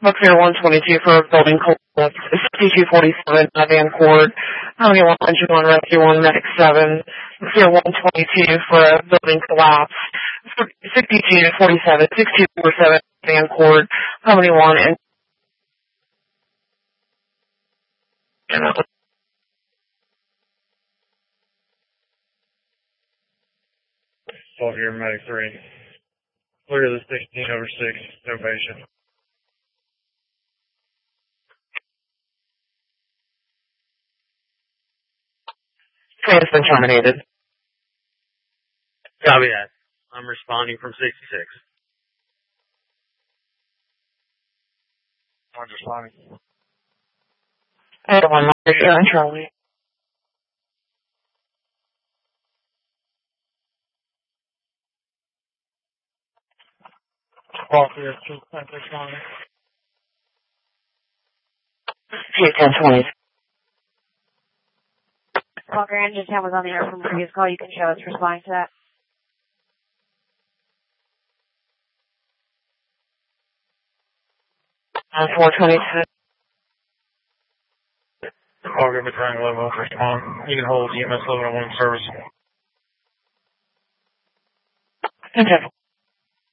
Book here 122 for a building collapse. 6247 Van Court. How many 101 Rescue 1 Medic 7? Book here 122 for a building collapse. 6247 6247 Van Court. How many 1 and Call here, Medic 3. Clear the 16 over 6, no patient. train has been terminated. Copy that. I'm responding from 66. I'm responding. I don't want to Air and Charlie. Call clear, 2 responding. 1020. Walker Engine 10 was on the air from previous call. You can show us responding to that. On 422. Call give a triangle level, respond. You can hold EMS 1101 service. Okay.